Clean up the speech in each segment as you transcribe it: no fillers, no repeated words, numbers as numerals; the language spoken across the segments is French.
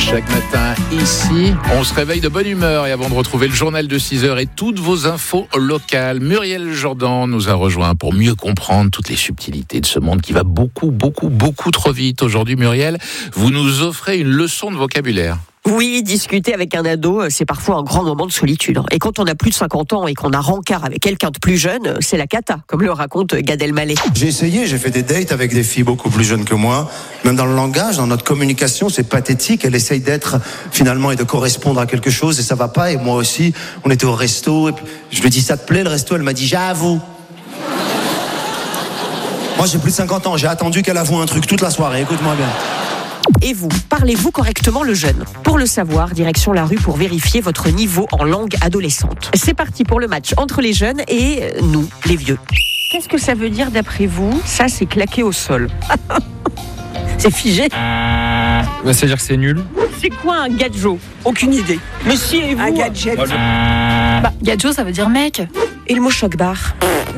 Chaque matin, ici, on se réveille de bonne humeur. Et avant de retrouver le journal de 6h et toutes vos infos locales, Muriel Jourdan nous a rejoint pour mieux comprendre toutes les subtilités de ce monde qui va beaucoup trop vite. Aujourd'hui, Muriel, vous nous offrez une leçon de vocabulaire. Oui, discuter avec un ado, c'est parfois un grand moment de solitude. Et quand on a plus de 50 ans et qu'on a rencard avec quelqu'un de plus jeune, c'est la cata, comme le raconte Gad Elmaleh. J'ai fait des dates avec des filles beaucoup plus jeunes que moi. Même dans le langage, dans notre communication, c'est pathétique. Elle essaye d'être, finalement, et de correspondre à quelque chose, et ça va pas. Et moi aussi, on était au resto, et je lui ai dit, ça te plaît le resto? Elle m'a dit, j'avoue. Moi, j'ai plus de 50 ans, j'ai attendu qu'elle avoue un truc toute la soirée, écoute-moi bien. Et vous, parlez-vous correctement le jeune? Pour le savoir, direction la rue pour vérifier votre niveau en langue adolescente. C'est parti pour le match entre les jeunes et nous, les vieux. Qu'est-ce que ça veut dire d'après vous? Ça, c'est claqué au sol. C'est figé. Ça veut dire que c'est nul. C'est quoi un gadjo? Aucune idée. Mais si, et vous? Un gadget. Gadjo, ça veut dire mec. Et le mot choc-barre?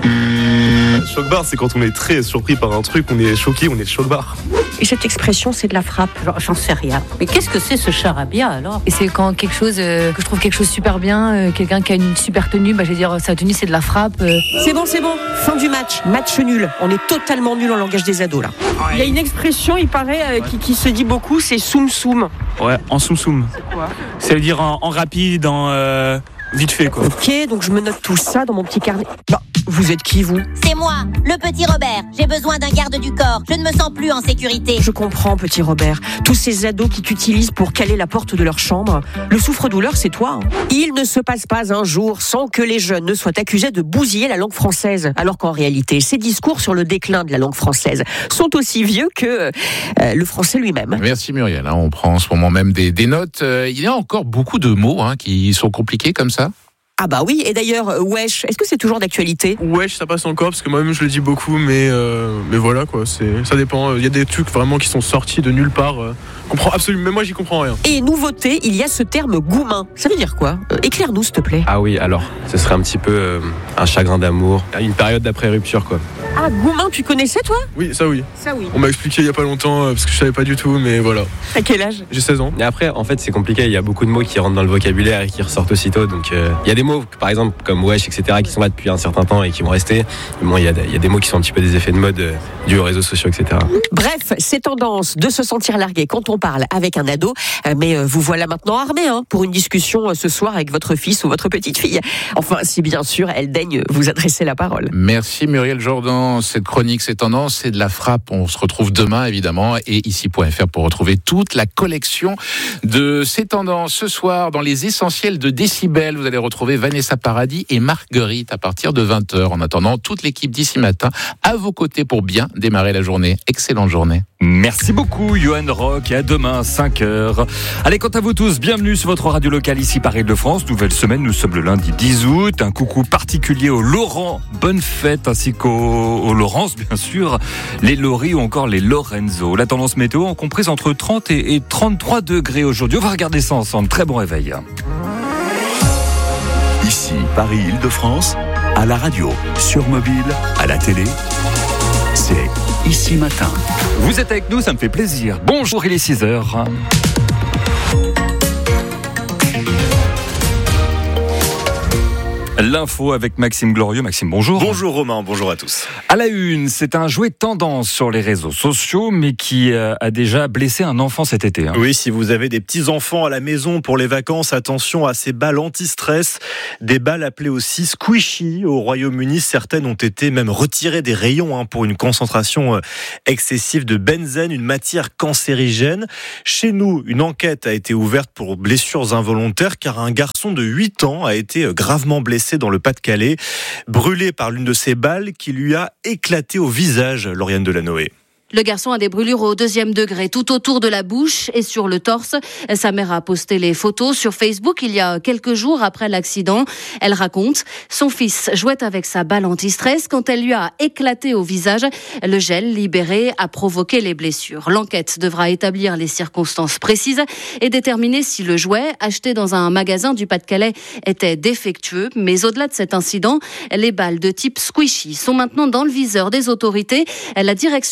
Choc-barre, c'est quand on est très surpris par un truc, on est choqué, on est choc-barre. Et cette expression, c'est de la frappe? J'en sais rien. Mais qu'est-ce que c'est ce charabia alors? Et c'est quand quelque chose, que je trouve quelque chose super bien, quelqu'un qui a une super tenue, je vais dire sa tenue c'est de la frappe. C'est bon. Fin du match. Match nul. On est totalement nul en langage des ados là. Il y a une expression, il paraît, qui se dit beaucoup, c'est soum soum. Ouais, en soum soum. C'est quoi? Ça veut dire en rapide, en vite fait quoi. Ok, donc je me note tout ça dans mon petit carnet. Vous êtes qui, vous? C'est moi, le petit Robert. J'ai besoin d'un garde du corps. Je ne me sens plus en sécurité. Je comprends, petit Robert. Tous ces ados qui t'utilisent pour caler la porte de leur chambre. Le souffre-douleur, c'est toi. Il ne se passe pas un jour sans que les jeunes ne soient accusés de bousiller la langue française. Alors qu'en réalité, ces discours sur le déclin de la langue française sont aussi vieux que le français lui-même. Merci Muriel. On prend en ce moment même des notes. Il y a encore beaucoup de mots qui sont compliqués comme ça. Ah bah oui, et d'ailleurs, wesh, est-ce que c'est toujours d'actualité? Wesh, ça passe encore, parce que moi-même je le dis beaucoup, mais voilà quoi, ça dépend. Il y a des trucs vraiment qui sont sortis de nulle part. Comprends absolument, même moi j'y comprends rien. Et nouveauté, il y a ce terme goumin. Ça veut dire quoi? Éclaire-nous s'il te plaît. Ah oui, alors, ce serait un petit peu un chagrin d'amour, une période d'après-rupture quoi. Ah, goumin, tu connaissais toi? Oui, ça oui. Ça oui. On m'a expliqué il y a pas longtemps, parce que je savais pas du tout, mais voilà. À quel âge? J'ai 16 ans. Et après, en fait, c'est compliqué, il y a beaucoup de mots qui rentrent dans le vocabulaire et qui ressortent aussitôt, donc il y a des mots, par exemple, comme wesh, etc., qui sont là depuis un certain temps et qui vont rester. Mais bon, il y a des mots qui sont un petit peu des effets de mode dus aux réseaux sociaux, etc. Bref, c'est tendance de se sentir largué quand on parle avec un ado, mais vous voilà maintenant armé pour une discussion ce soir avec votre fils ou votre petite fille. Enfin, si bien sûr, elle daigne vous adresser la parole. Merci Muriel Jourdan. Cette chronique, c'est tendance, c'est de la frappe. On se retrouve demain, évidemment, et ici.fr pour retrouver toute la collection de ces tendances. Ce soir, dans les essentiels de Décibel, vous allez retrouver Vanessa Paradis et Marguerite à partir de 20h. En attendant, toute l'équipe d'ici matin à vos côtés pour bien démarrer la journée. Excellente journée. Merci beaucoup, Johan Rock, et à demain, 5h. Allez, quant à vous tous, bienvenue sur votre radio locale ici par Île-de-France. Nouvelle semaine, nous sommes le lundi 10 août. Un coucou particulier au Laurent, bonne fête, ainsi qu'aux Laurence, bien sûr, les Laurie ou encore les Lorenzo. La tendance météo en comprise entre 30 et 33 degrés aujourd'hui. On va regarder ça ensemble. Très bon réveil. Ici, Paris, Île-de-France, à la radio, sur mobile, à la télé, c'est Ici Matin. Vous êtes avec nous, ça me fait plaisir. Bonjour, il est 6h. L'info avec Maxime Glorieux. Maxime, bonjour. Bonjour Romain, bonjour à tous. À la une, c'est un jouet tendance sur les réseaux sociaux, mais qui a déjà blessé un enfant cet été. Oui, si vous avez des petits-enfants à la maison pour les vacances, attention à ces balles anti-stress. Des balles appelées aussi squishy. Au Royaume-Uni, certaines ont été même retirées des rayons pour une concentration excessive de benzène, une matière cancérigène. Chez nous, une enquête a été ouverte pour blessures involontaires, car un garçon de 8 ans a été gravement blessé dans le Pas-de-Calais, brûlé par l'une de ces balles qui lui a éclaté au visage, Lauriane Delanoë. Le garçon a des brûlures au 2e degré tout autour de la bouche et sur le torse. Sa mère a posté les photos sur Facebook il y a quelques jours après l'accident. Elle raconte, son fils jouait avec sa balle anti-stress quand elle lui a éclaté au visage. Le gel libéré a provoqué les blessures. L'enquête devra établir les circonstances précises et déterminer si le jouet acheté dans un magasin du Pas-de-Calais était défectueux. Mais au-delà de cet incident, les balles de type squishy sont maintenant dans le viseur des autorités. La direction générale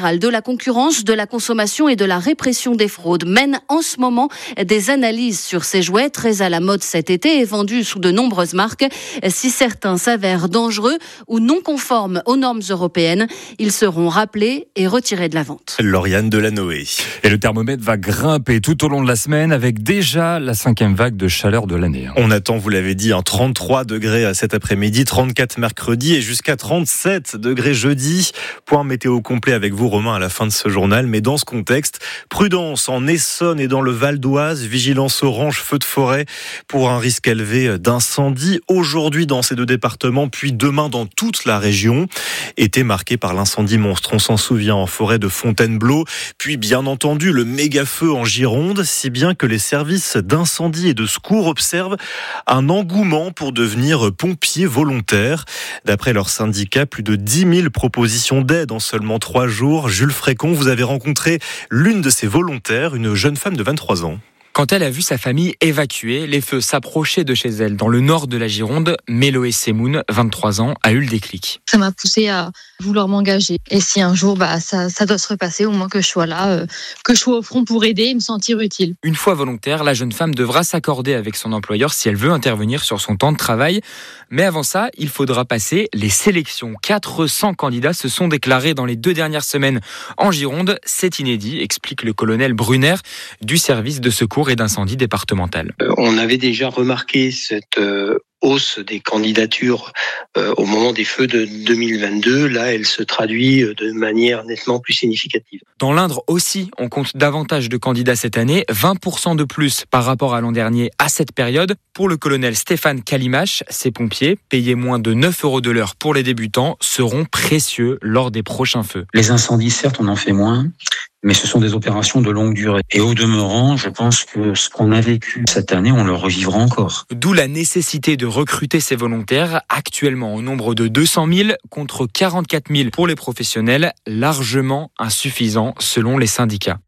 fédérale de la concurrence, de la consommation et de la répression des fraudes mène en ce moment des analyses sur ces jouets très à la mode cet été et vendus sous de nombreuses marques. Si certains s'avèrent dangereux ou non conformes aux normes européennes, ils seront rappelés et retirés de la vente. Lauriane Delanoë. Et le thermomètre va grimper tout au long de la semaine avec déjà la 5e vague de chaleur de l'année. On attend, vous l'avez dit, 33 degrés cet après-midi, 34 mercredi et jusqu'à 37 degrés jeudi. Point météo complet avec vous, Romain, à la fin de ce journal. Mais dans ce contexte, prudence en Essonne et dans le Val d'Oise, vigilance orange, feu de forêt pour un risque élevé d'incendie. Aujourd'hui dans ces deux départements, puis demain dans toute la région, été marqué par l'incendie monstre. On s'en souvient en forêt de Fontainebleau, puis bien entendu le méga feu en Gironde, si bien que les services d'incendie et de secours observent un engouement pour devenir pompiers volontaires. D'après leur syndicat, plus de 10 000 propositions d'aide en seulement 3 jours. Jules Frécon, vous avez rencontré l'une de ces volontaires, une jeune femme de 23 ans. Quand elle a vu sa famille évacuée, les feux s'approchaient de chez elle dans le nord de la Gironde, Méloé Semoun, 23 ans, a eu le déclic. Ça m'a poussée à vouloir m'engager. Et si un jour ça doit se repasser, au moins que je sois là, que je sois au front pour aider et me sentir utile. Une fois volontaire, la jeune femme devra s'accorder avec son employeur si elle veut intervenir sur son temps de travail. Mais avant ça, il faudra passer les sélections. 400 candidats se sont déclarés dans les 2 dernières semaines en Gironde. C'est inédit, explique le colonel Brunner du service de secours et d'incendie départemental. On avait déjà remarqué cette hausse des candidatures au moment des feux de 2022. Là, elle se traduit de manière nettement plus significative. Dans l'Indre aussi, on compte davantage de candidats cette année, 20% de plus par rapport à l'an dernier à cette période. Pour le colonel Stéphane Calimache, ces pompiers, payés moins de 9 € de l'heure pour les débutants, seront précieux lors des prochains feux. Les incendies, certes, on en fait moins, mais ce sont des opérations de longue durée. Et au demeurant, je pense que ce qu'on a vécu cette année, on le revivra encore. D'où la nécessité de recruter ces volontaires, actuellement au nombre de 200 000 contre 44 000 pour les professionnels, largement insuffisant selon les syndicats.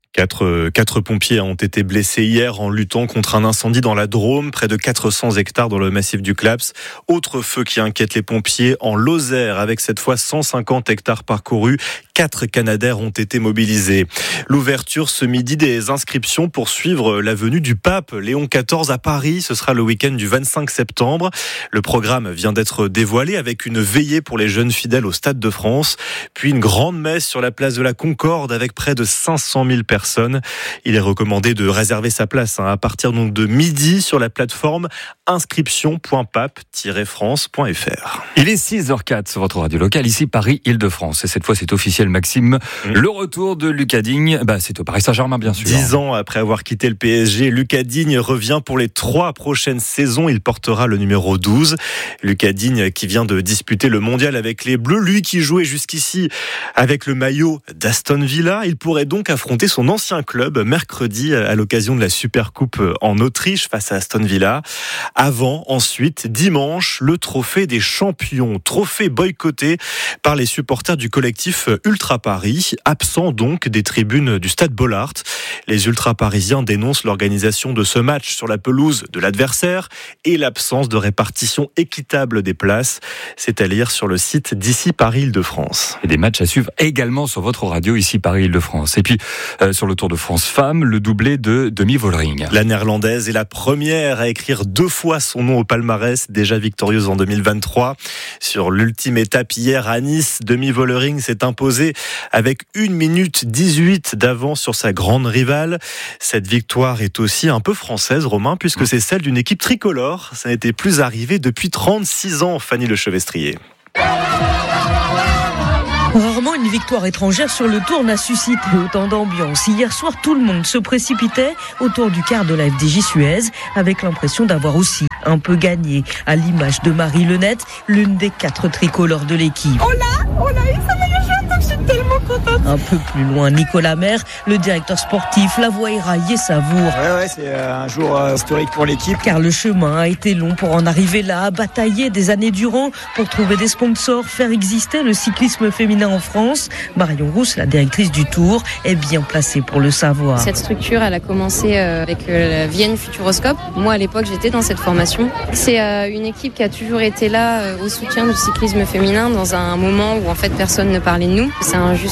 4 pompiers ont été blessés hier en luttant contre un incendie dans la Drôme, près de 400 hectares dans le massif du Claps. Autre feu qui inquiète les pompiers en Lozère, avec cette fois 150 hectares parcourus. 4 Canadaires ont été mobilisés. L'ouverture ce midi des inscriptions pour suivre la venue du pape Léon XIV à Paris. Ce sera le week-end du 25 septembre. Le programme vient d'être dévoilé avec une veillée pour les jeunes fidèles au Stade de France, puis une grande messe sur la place de la Concorde avec près de 500 000 personnes. Il est recommandé de réserver sa place à partir donc de midi sur la plateforme inscription.pape-france.fr. Il est 6h04 sur votre radio locale, ici Paris-Île-de-France. Et cette fois, c'est officiel, Maxime. Le retour de Lucas Digne, c'est au Paris Saint-Germain, bien sûr. 10 ans après avoir quitté le PSG, Lucas Digne revient pour les 3 prochaines saisons. Il portera le numéro 12. Lucas Digne qui vient de disputer le mondial avec les Bleus. Lui qui jouait jusqu'ici avec le maillot d'Aston Villa. Il pourrait donc affronter son ancien club mercredi à l'occasion de la Supercoupe en Autriche face à Aston Villa. Ensuite, dimanche, le trophée des champions. Trophée boycotté par les supporters du collectif Ultra Paris, absent donc des tribunes du stade Bollaert. Les Ultra Parisiens dénoncent l'organisation de ce match sur la pelouse de l'adversaire et l'absence de répartition équitable des places. C'est à lire sur le site d'ici Paris-Île-de-France. Et des matchs à suivre également sur votre radio ici Paris-Île-de-France. Et puis, sur le Tour de France Femmes, le doublé de Demi Vollering. La néerlandaise est la première à écrire 2 fois son nom au palmarès, déjà victorieuse en 2023. Sur l'ultime étape hier à Nice, Demi Vollering s'est imposée avec 1 minute 18 d'avance sur sa grande rivale. Cette victoire est aussi un peu française, Romain, puisque c'est celle d'une équipe tricolore. Ça n'était plus arrivé depuis 36 ans, Fanny Lechevestrier. Rarement une victoire étrangère sur le Tour n'a suscité autant d'ambiance. Hier soir, tout le monde se précipitait autour du quart de la FDJ Suez avec l'impression d'avoir aussi un peu gagné, à l'image de Marie Lenette, l'une des 4 tricolores de l'équipe. On l'a eu, ça m'a eu, je suis tellement contente. Un peu plus loin, Nicolas Maire, le directeur sportif, la voix éraillée savoure. Ouais, c'est un jour historique pour l'équipe. Car le chemin a été long pour en arriver là, à batailler des années durant pour trouver des sponsors, faire exister le cyclisme féminin en France. Marion Rousse, la directrice du Tour, est bien placée pour le savoir. Cette structure, elle a commencé avec la Vienne Futuroscope. Moi, à l'époque, j'étais dans cette formation. C'est une équipe qui a toujours été là au soutien du cyclisme féminin dans un moment où en fait personne ne parlait de nous. C'est un juste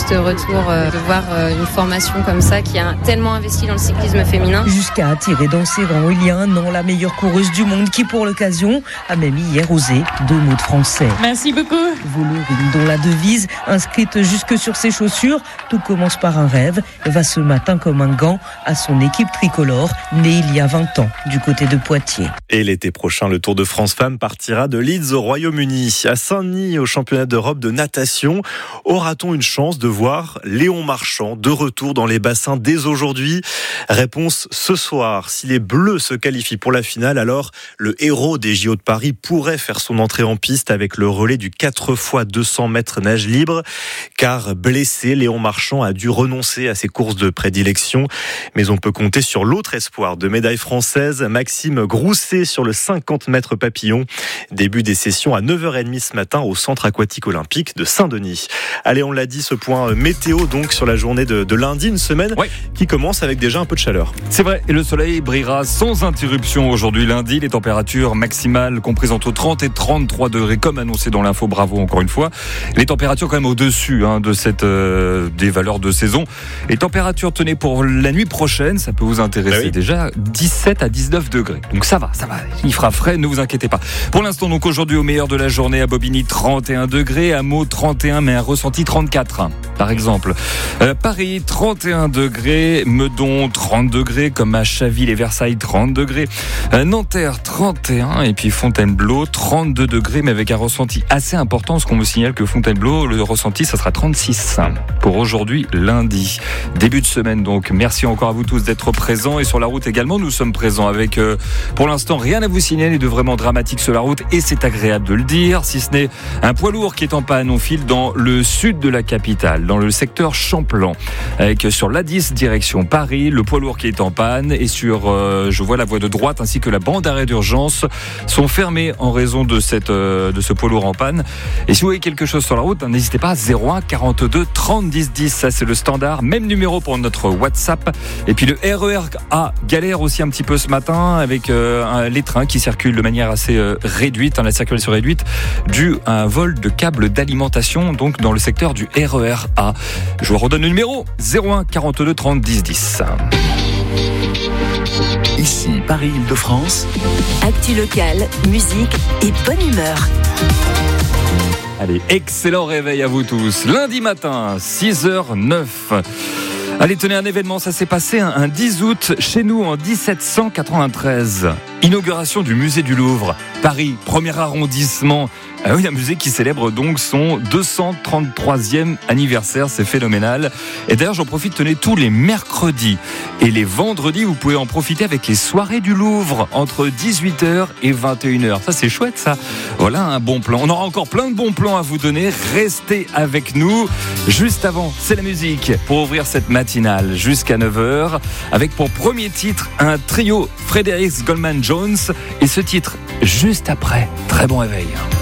triste retour de voir une formation comme ça qui a tellement investi dans le cyclisme féminin. Jusqu'à attirer dans ses rangs il y a un an la meilleure coureuse du monde qui pour l'occasion a même hier osé 2 mots de français. Merci beaucoup. Voloring, dont la devise, inscrite jusque sur ses chaussures, tout commence par un rêve, va ce matin comme un gant à son équipe tricolore, née il y a 20 ans du côté de Poitiers. Et l'été prochain, le Tour de France Femmes partira de Leeds au Royaume-Uni. À Saint-Denis, au championnat d'Europe de natation, aura-t-on une chance de voir Léon Marchand de retour dans les bassins dès aujourd'hui? Réponse ce soir. Si les Bleus se qualifient pour la finale, alors le héros des JO de Paris pourrait faire son entrée en piste avec le relais du 4 x 200 mètres nage libre. Car blessé, Léon Marchand a dû renoncer à ses courses de prédilection. Mais on peut compter sur l'autre espoir de médaille française, Maxime Grousset sur le 50 mètres papillon. Début des sessions à 9h30 ce matin au centre aquatique olympique de Saint-Denis. Allez, on l'a dit, ce point météo donc sur la journée de lundi, une semaine qui commence avec déjà un peu de chaleur. C'est vrai, et le soleil brillera sans interruption aujourd'hui lundi. Les températures maximales comprises entre 30 et 33 degrés comme annoncé dans l'info, bravo encore une fois. Les températures quand même au-dessus de des valeurs de saison. Les températures, tenez, pour la nuit prochaine, ça peut vous intéresser déjà, 17 à 19 degrés. Donc ça va, il fera frais, ne vous inquiétez pas. Pour l'instant, donc aujourd'hui au meilleur de la journée à Bobigny 31 degrés, à Meaux 31 mais un ressenti 34 par exemple. Paris 31 degrés, Meudon 30 degrés comme à Chaville et Versailles 30 degrés, Nanterre 31 et puis Fontainebleau 32 degrés mais avec un ressenti assez important parce qu'on me signale que Fontainebleau, le ressenti ça sera 36 pour aujourd'hui lundi. Début de semaine donc, merci encore à vous tous d'être présents et sur la route également nous sommes présents avec pour l'instant rien à vous signaler de vraiment dramatique sur la route et c'est agréable de le dire, si ce n'est un poids lourd qui est en panne. On file dans le sud de la capitale, dans le secteur Champlan, avec sur l'A10 direction Paris, le poids lourd qui est en panne et sur, je vois la voie de droite ainsi que la bande d'arrêt d'urgence sont fermées en raison de ce poids lourd en panne. Et si vous voyez quelque chose sur la route, n'hésitez pas, 01 42 30 10 10, ça c'est le standard, même numéro pour notre WhatsApp. Et puis le RER A galère aussi un petit peu ce matin avec les trains qui circulent de manière assez réduite, la circulation réduite, dû à un vol de câbles d'alimentation, donc dans le secteur du RER A. Je vous redonne le numéro, 01 42 30 10 10. Ici, Paris-Île-de-France. Actu locale, musique et bonne humeur. Allez, excellent réveil à vous tous. Lundi matin, 6h09. Allez, tenez, un événement, ça s'est passé un 10 août chez nous en 1793. Inauguration du musée du Louvre, Paris, premier arrondissement. Ah oui, un musée qui célèbre donc son 233e anniversaire, c'est phénoménal. Et d'ailleurs, j'en profite, tenez, tous les mercredis et les vendredis, vous pouvez en profiter avec les soirées du Louvre entre 18h et 21h. Ça, c'est chouette, ça. Voilà un bon plan. On aura encore plein de bons plans à vous donner. Restez avec nous. Juste avant, c'est la musique pour ouvrir cette matinale jusqu'à 9h. Avec pour premier titre, un trio Frédéric Goldman Jones. Et ce titre, juste après. Très bon réveil.